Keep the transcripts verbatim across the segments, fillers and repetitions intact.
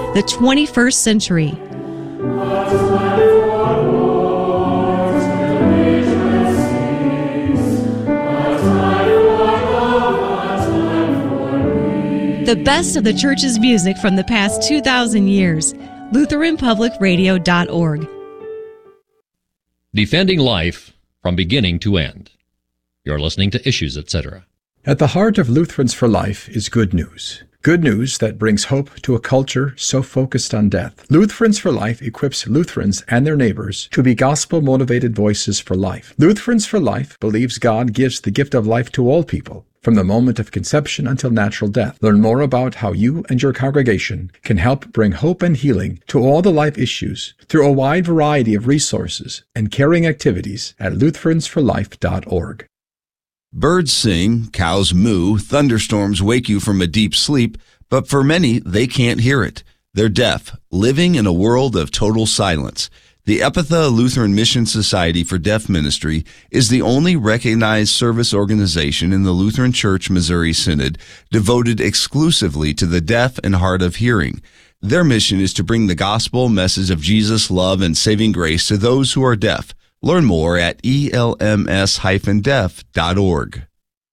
the twenty-first century. The best of the church's music from the past two thousand years. Lutheran Public Radio dot org. Defending life from beginning to end. You're listening to Issues, et cetera. At the heart of Lutherans for Life is good news. Good news that brings hope to a culture so focused on death. Lutherans for Life equips Lutherans and their neighbors to be gospel-motivated voices for life. Lutherans for Life believes God gives the gift of life to all people, from the moment of conception until natural death. Learn more about how you and your congregation can help bring hope and healing to all the life issues through a wide variety of resources and caring activities at Lutherans for Life dot org. Birds sing, cows moo, thunderstorms wake you from a deep sleep, but for many, they can't hear it. They're deaf, living in a world of total silence. The Epitha Lutheran Mission Society for Deaf Ministry is the only recognized service organization in the Lutheran Church Missouri Synod devoted exclusively to the deaf and hard of hearing. Their mission is to bring the gospel message of Jesus' love and saving grace to those who are deaf. Learn more at E L M S dash deaf dot org.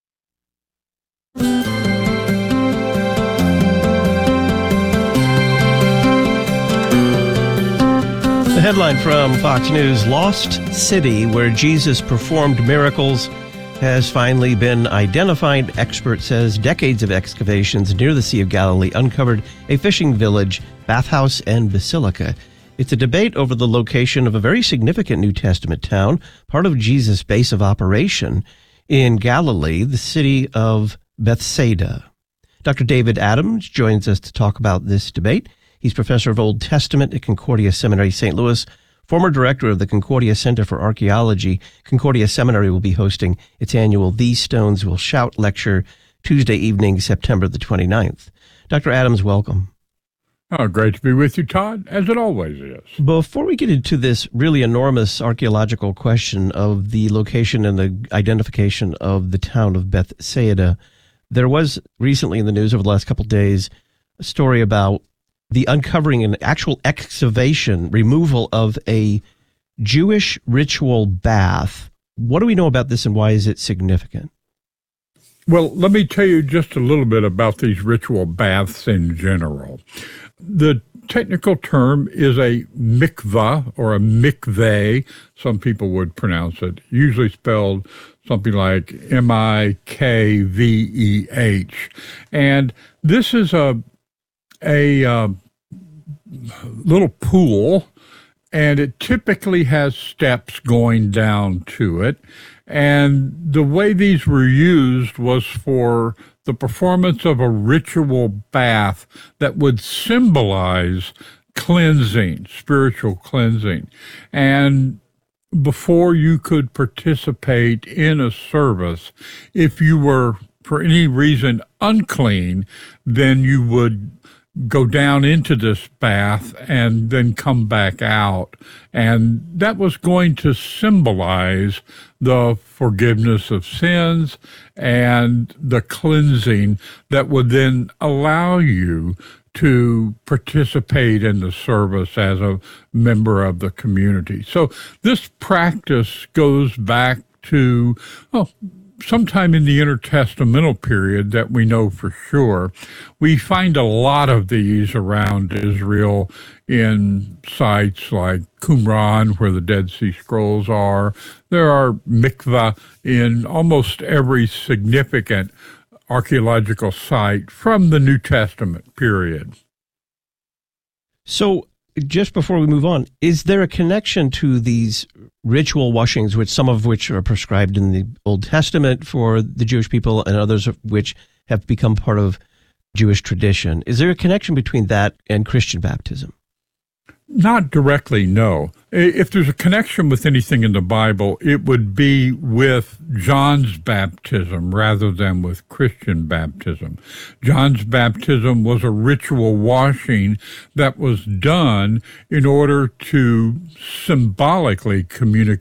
The headline from Fox News, Lost City, where Jesus performed miracles, has finally been identified. Expert says decades of excavations near the Sea of Galilee uncovered a fishing village, bathhouse, and basilica. It's a debate over the location of a very significant New Testament town, part of Jesus' base of operation in Galilee, the city of Bethsaida. Doctor David Adams joins us to talk about this debate. He's professor of Old Testament at Concordia Seminary, Saint Louis, former director of the Concordia Center for Archaeology. Concordia Seminary will be hosting its annual These Stones Will Shout lecture Tuesday evening, September the twenty-ninth. Doctor Adams, welcome. Oh, great to be with you, Todd, as it always is. Before we get into this really enormous archaeological question of the location and the identification of the town of Bethsaida, there was recently in the news over the last couple of days a story about the uncovering and actual excavation, removal of a Jewish ritual bath. What do we know about this and why is it significant? Well, let me tell you just a little bit about these ritual baths in general. The technical term is a mikvah or a mikveh. Some people would pronounce it, usually spelled something like M I K V E H. And this is a a uh, little pool, and it typically has steps going down to it. And the way these were used was for the performance of a ritual bath that would symbolize cleansing, spiritual cleansing. And before you could participate in a service, if you were for any reason unclean, then you would go down into this bath and then come back out. And that was going to symbolize the forgiveness of sins and the cleansing that would then allow you to participate in the service as a member of the community. So this practice goes back to, oh, sometime in the intertestamental period that we know for sure. We find a lot of these around Israel in sites like Qumran, where the Dead Sea Scrolls are. There are mikvah in almost every significant archaeological site from the New Testament period. So just before we move on, is there a connection to these ritual washings, which some of which are prescribed in the Old Testament for the Jewish people and others of which have become part of Jewish tradition? Is there a connection between that and Christian baptism? Not directly, no. If there's a connection with anything in the Bible, it would be with John's baptism rather than with Christian baptism. John's baptism was a ritual washing that was done in order to symbolically communicate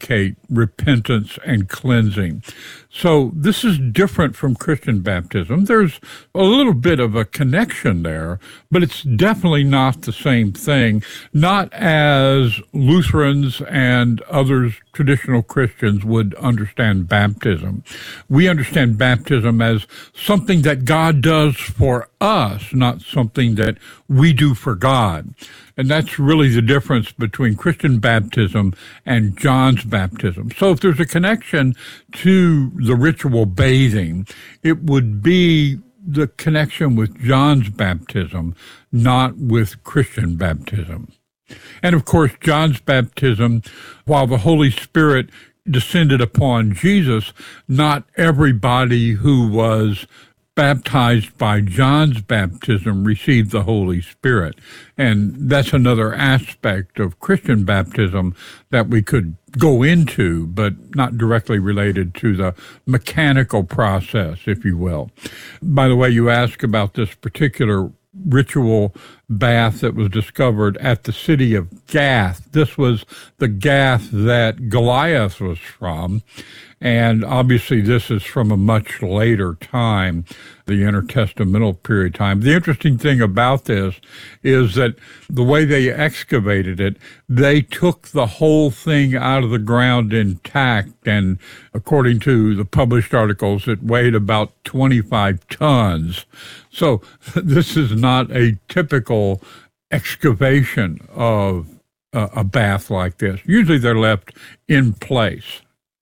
repentance and cleansing. So this is different from Christian baptism. There's a little bit of a connection there, but it's definitely not the same thing, not as Lutherans and others, traditional Christians, would understand baptism. We understand baptism as something that God does for us, not something that we do for God. And that's really the difference between Christian baptism and John's baptism. So if there's a connection to the ritual bathing, it would be the connection with John's baptism, not with Christian baptism. And of course, John's baptism, while the Holy Spirit descended upon Jesus, not everybody who was baptized by John's baptism received the Holy Spirit. And that's another aspect of Christian baptism that we could go into, but not directly related to the mechanical process, if you will. By the way, you ask about this particular ritual bath that was discovered at the city of Gath. This was the Gath that Goliath was from. And obviously this is from a much later time, the intertestamental period of time. The interesting thing about this is that the way they excavated it, they took the whole thing out of the ground intact. And according to the published articles, it weighed about twenty-five tons. So this is not a typical excavation of a, a bath like this. Usually they're left in place.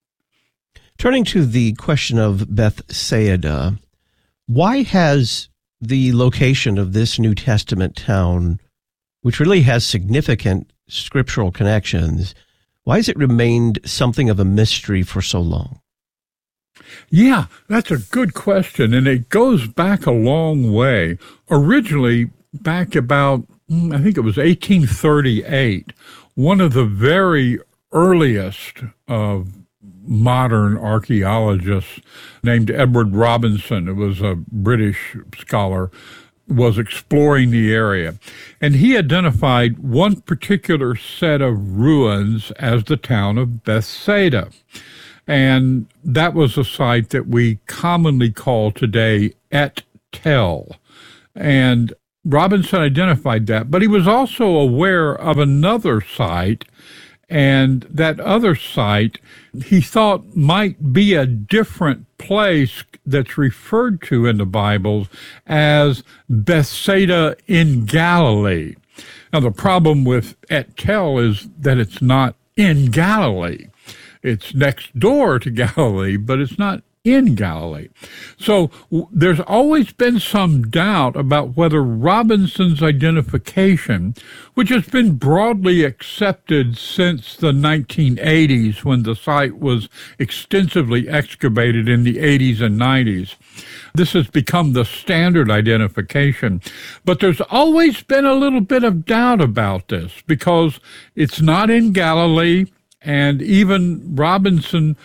Turning to the question of Bethsaida, why has the location of this New Testament town, which really has significant scriptural connections, why has it remained something of a mystery for so long? Yeah, that's a good question, and it goes back a long way. Originally, back about, I think it was eighteen thirty-eight, one of the very earliest of modern archaeologists named Edward Robinson, who was a British scholar, was exploring the area. And he identified one particular set of ruins as the town of Bethsaida. And that was a site that we commonly call today Et Tel. And Robinson identified that, but he was also aware of another site, and that other site he thought might be a different place that's referred to in the Bibles as Bethsaida in Galilee. Now, the problem with Et Tel is that it's not in Galilee. It's next door to Galilee, but it's not in Galilee. So w- there's always been some doubt about whether Robinson's identification, which has been broadly accepted since the nineteen eighties when the site was extensively excavated in the eighties and nineties, this has become the standard identification. But there's always been a little bit of doubt about this because it's not in Galilee. And even Robinson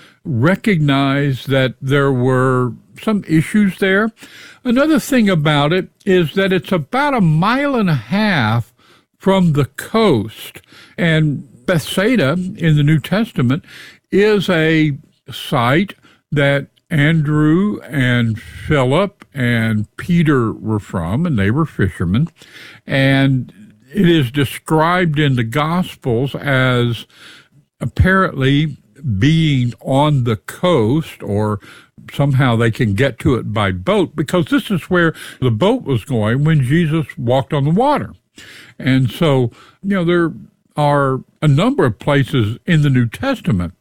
recognized that there were some issues there. Another thing about it is that it's about a mile and a half from the coast. And Bethsaida in the New Testament is a site that Andrew and Philip and Peter were from, and they were fishermen. And it is described in the Gospels as apparently being on the coast, or somehow they can get to it by boat, because this is where the boat was going when Jesus walked on the water. And so, you know, there are a number of places in the New Testament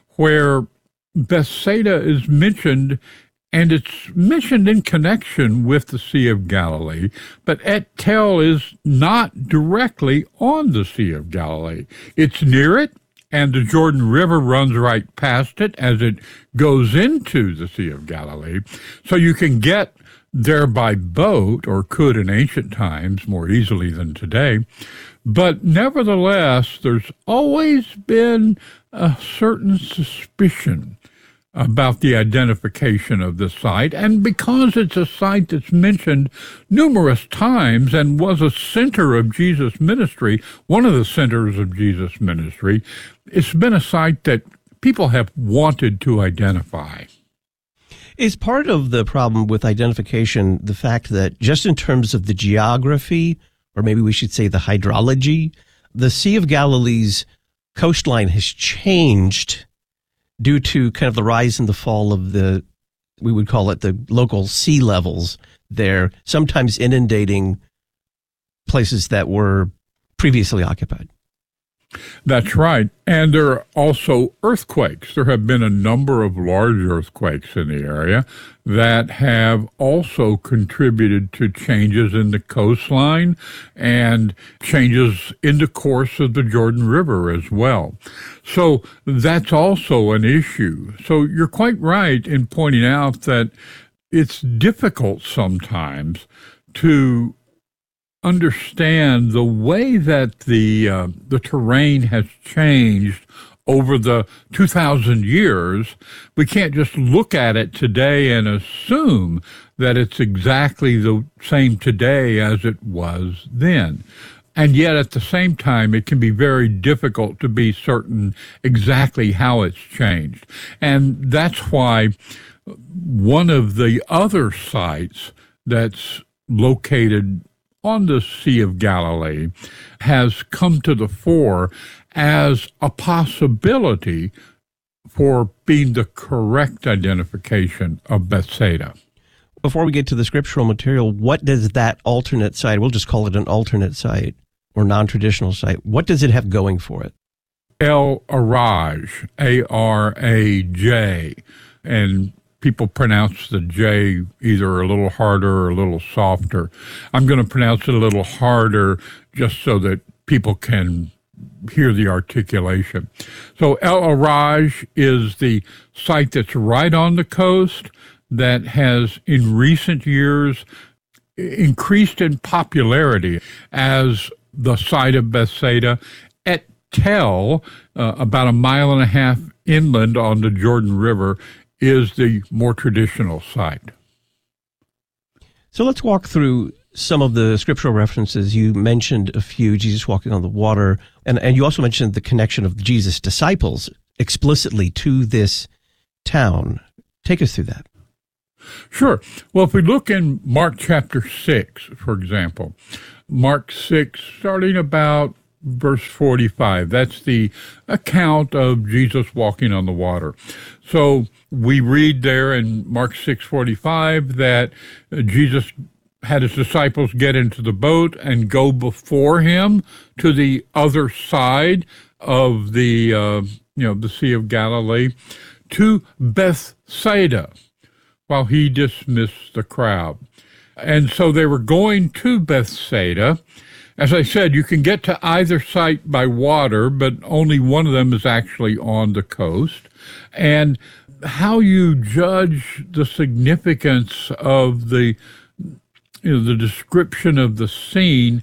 where Bethsaida is mentioned, and it's mentioned in connection with the Sea of Galilee, but Et Tel is not directly on the Sea of Galilee. It's near it, and the Jordan River runs right past it as it goes into the Sea of Galilee. So you can get there by boat, or could in ancient times more easily than today. But nevertheless, there's always been a certain suspicion about the identification of the site. And because it's a site that's mentioned numerous times and was a center of Jesus' ministry, one of the centers of Jesus' ministry, it's been a site that people have wanted to identify. Is part of the problem with identification the fact that just in terms of the geography, or maybe we should say the hydrology, the Sea of Galilee's coastline has changed due to kind of the rise and the fall of the, we would call it the local sea levels there, sometimes inundating places that were previously occupied? That's right. And there are also earthquakes. There have been a number of large earthquakes in the area that have also contributed to changes in the coastline and changes in the course of the Jordan River as well. So that's also an issue. So you're quite right in pointing out that it's difficult sometimes to understand the way that the uh, the terrain has changed over the two thousand years. We can't just look at it today and assume that it's exactly the same today as it was then. And yet at the same time, it can be very difficult to be certain exactly how it's changed. And that's why one of the other sites that's located on the Sea of Galilee has come to the fore as a possibility for being the correct identification of Bethsaida. Before we get to the scriptural material, what does that alternate site, we'll just call it an alternate site or non-traditional site, what does it have going for it? El Araj, A R A J, and people pronounce the J either a little harder or a little softer. I'm going to pronounce it a little harder just so that people can hear the articulation. So El Araj is the site that's right on the coast that has in recent years increased in popularity as the site of Bethsaida. Et Tel, uh, about a mile and a half inland on the Jordan River, is the more traditional site. So let's walk through some of the scriptural references. You mentioned a few, Jesus walking on the water, and, and you also mentioned the connection of Jesus' disciples explicitly to this town. Take us through that. Sure. Well, if we look in Mark chapter six, for example, Mark six, starting about verse forty-five, that's the account of Jesus walking on the water. So we read there in Mark six forty-five that Jesus had his disciples get into the boat and go before him to the other side of the uh, you know the Sea of Galilee to Bethsaida while he dismissed the crowd. And so they were going to Bethsaida. As I said, you can get to either site by water, but only one of them is actually on the coast. And how you judge the significance of the, you know, the description of the scene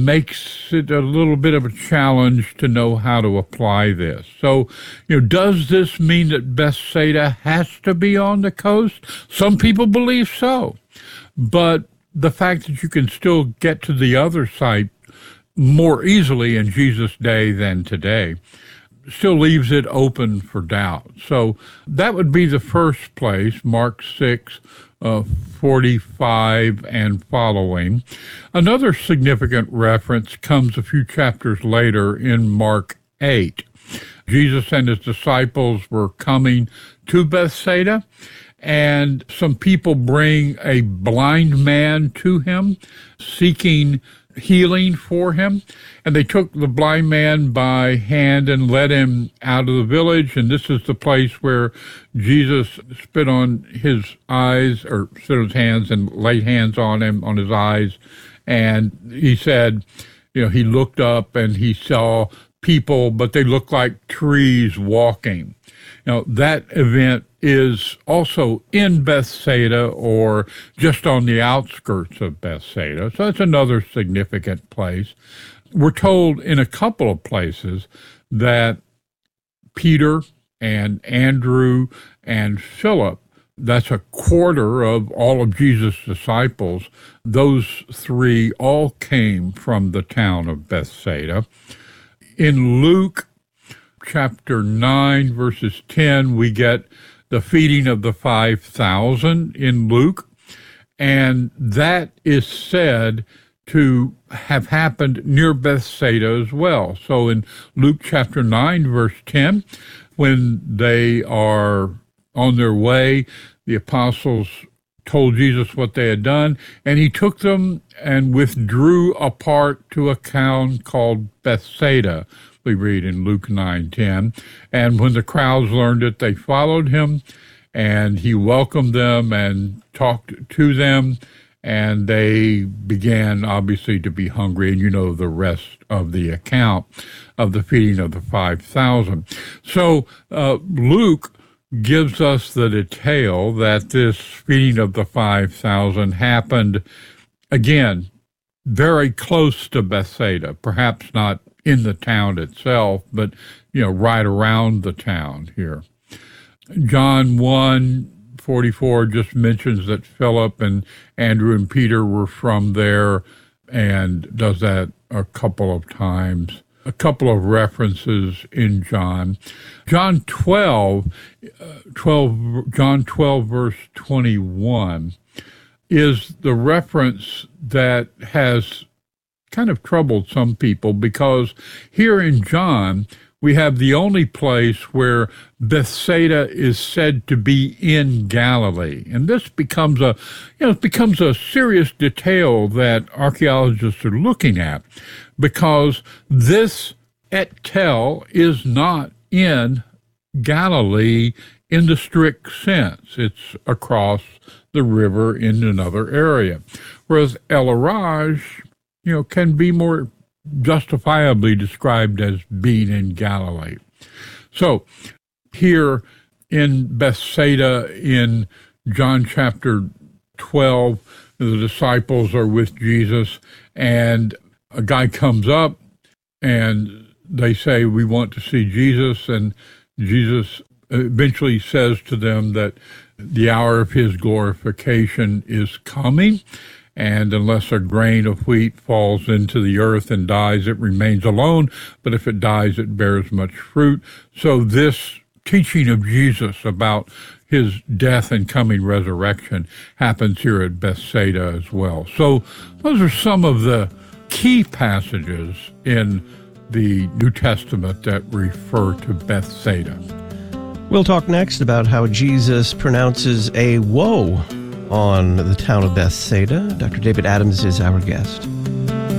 makes it a little bit of a challenge to know how to apply this. So, you know, does this mean that Bethsaida has to be on the coast? Some people believe so. But the fact that you can still get to the other site more easily in Jesus' day than today still leaves it open for doubt. So that would be the first place, Mark six, uh, forty-five and following. Another significant reference comes a few chapters later in Mark eight. Jesus and his disciples were coming to Bethsaida, and some people bring a blind man to him, seeking healing for him. And they took the blind man by hand and led him out of the village. And this is the place where Jesus spit on his eyes, or spit on his hands and laid hands on him, on his eyes. And he said, you know, he looked up and he saw people, but they looked like trees walking. Now, that event is also in Bethsaida or just on the outskirts of Bethsaida. So that's another significant place. We're told in a couple of places that Peter and Andrew and Philip, that's a quarter of all of Jesus' disciples, those three all came from the town of Bethsaida. In Luke, chapter nine, verses ten, we get the feeding of the five thousand in Luke, and that is said to have happened near Bethsaida as well. So in Luke chapter nine, verse ten, when they are on their way, the apostles told Jesus what they had done, and he took them and withdrew apart to a town called Bethsaida, we read in Luke nine ten. And when the crowds learned it, they followed him, and he welcomed them and talked to them, and they began, obviously, to be hungry, and you know the rest of the account of the feeding of the five thousand. So uh, Luke gives us the detail that this feeding of the five thousand happened, again, very close to Bethsaida, perhaps not in the town itself, but, you know, right around the town here. John one forty-four just mentions that Philip and Andrew and Peter were from there, and does that a couple of times. A couple of references in John. John twelve, uh, twelve, John twelve, verse twenty-one, is the reference that has kind of troubled some people, because here in John, we have the only place where Bethsaida is said to be in Galilee. And this becomes a, you know, it becomes a serious detail that archaeologists are looking at, because this et tel is not in Galilee in the strict sense. It's across the river in another area. Whereas El Araj, you know, can be more justifiably described as being in Galilee. So here in Bethsaida in John chapter twelve, the disciples are with Jesus, and a guy comes up and they say, we want to see Jesus, and Jesus eventually says to them that the hour of his glorification is coming, and unless a grain of wheat falls into the earth and dies, it remains alone, but if it dies, it bears much fruit. So this teaching of Jesus about his death and coming resurrection happens here at Bethsaida as well. So those are some of the key passages in the New Testament that refer to Bethsaida. We'll talk next about how Jesus pronounces a woe on the town of Bethsaida. Doctor David Adams is our guest.